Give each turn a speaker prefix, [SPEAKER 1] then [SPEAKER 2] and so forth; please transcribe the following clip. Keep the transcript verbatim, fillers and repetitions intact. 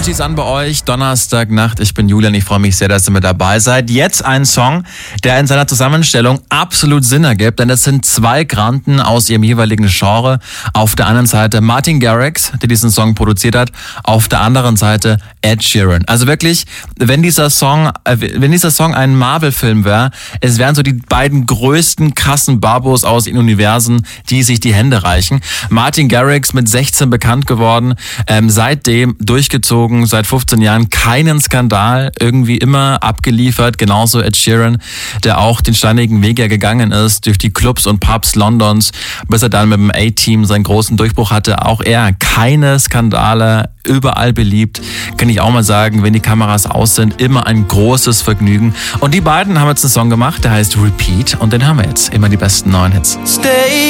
[SPEAKER 1] Energy ist an bei euch, Donnerstagnacht. Ich bin Julian, ich freue mich sehr, dass ihr mit dabei seid. Jetzt ein Song, der in seiner Zusammenstellung absolut Sinn ergibt, denn es sind zwei Granden aus ihrem jeweiligen Genre. Auf der einen Seite Martin Garrix, der diesen Song produziert hat, auf der anderen Seite Ed Sheeran. Also wirklich, wenn dieser Song, äh, wenn dieser Song ein Marvel-Film wäre, es wären so die beiden größten krassen Babos aus den Universen, die sich die Hände reichen. Martin Garrix mit sechzehn bekannt geworden, ähm, seitdem durchgezogen, seit fünfzehn Jahren keinen Skandal, irgendwie immer abgeliefert, genauso Ed Sheeran, der auch den steinigen Weg ja gegangen ist, durch die Clubs und Pubs Londons, bis er dann mit dem A-Team seinen großen Durchbruch hatte. Auch er, keine Skandale, überall beliebt, kann ich auch mal sagen, wenn die Kameras aus sind, immer ein großes Vergnügen. Und die beiden haben jetzt einen Song gemacht, der heißt Repeat, und den haben wir jetzt, immer die besten neuen Hits.
[SPEAKER 2] Stay